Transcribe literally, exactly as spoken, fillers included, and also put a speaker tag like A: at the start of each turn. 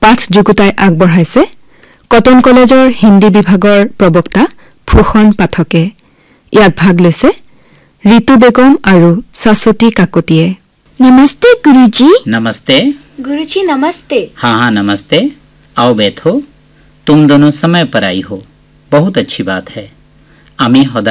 A: পাঠ যুগুতাই আগবঢ়াইছে কটন কলেজৰ হিন্দী বিভাগৰ প্ৰবক্তা ফুখন পাঠকে। ইয়াত ভাগ লৈছে ঋতু বেগম আৰু শাশ্বতী কাকতিয়ে।
B: नमस्ते गुरुजी।
C: नमस्ते
B: गुरुजी नमस्ते।
C: हाँ हाँ नमस्ते। आओ बैठो। तुम दोनों समय पर आई हो, बहुत अच्छी बात है। आमी